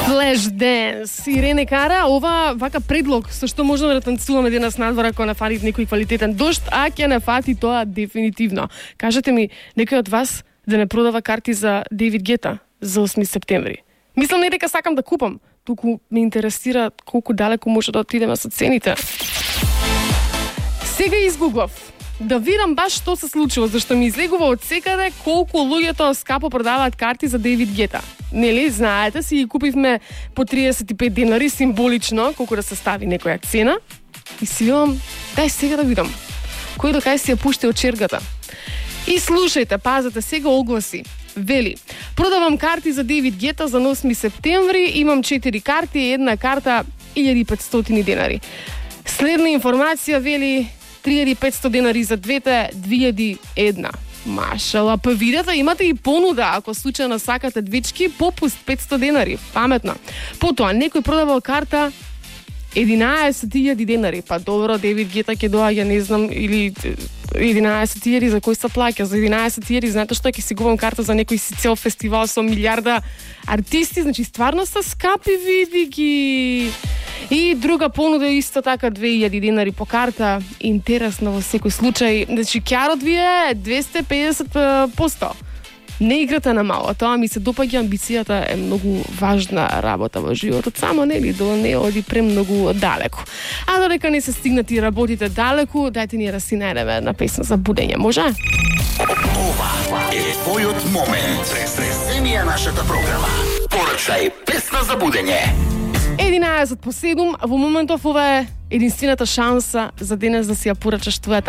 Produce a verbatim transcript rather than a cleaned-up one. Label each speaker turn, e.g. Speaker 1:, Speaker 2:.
Speaker 1: Flashdance. Ирене Кара, ова вака предлог со што можеме да танцуваме денес надвор ако нафати некој квалитетен дожд, а ќе нафати тоа дефинитивно. Кажете ми, некој од вас да не продава карти за Дейвид Гета за осми септември? Мислам не дека сакам да купам, туку ме интересира колку далеку може да отидеме со цените. Сега изгуглав да видам баш што се случило, зашто ми излегува од секаде колку луѓето скапо продаваат карти за Дейвид Гета. Нели, знаете, си ги купивме по триесет и пет денари символично, колку да се стави некоја цена. И си видам, дај сега да видам. Кој до кај си ја пуште од чергата. И слушајте, пазете, сега огласи. Вели, продавам карти за Дейвид Гета за осми септември, имам четири карти, една карта илјада и петстотини денари. Следна информација вели три илјади и петстотини денари за двете, две илјади и една. Машала, па видете, имате и понуда, ако случајно сакате двички, попуст петсто денари, паметно. Потоа, некој продавал карта единаесет илјади денари, па добро, Дейвид Гета ќе доаѓа, не знам, или единаесет илјади за кој се плаќа, за единаесет илјади, знаете што, ќе си купам карта за некој си цел фестивал со милиарда артисти, значи стварно се скапи, види ги. И друга понуда исто така две илјади денари по карта, интересно во секој случај, значи кјарот ви е двесте и педесет проценти. Не играте на мало, тоа ми се допаѓа, амбицијата е многу важна работа во животот, само нели да не оди премногу далеку. А додека не се стигнати и работите далеку, дајте ни да си најдеме една песна за будење, може?
Speaker 2: Ова е твојот момент. Преземија нашата програма. Порачај песна за будење.
Speaker 1: единаесет по седум, во моментов ова е единствената шанса за денес да си ја порачаш твојата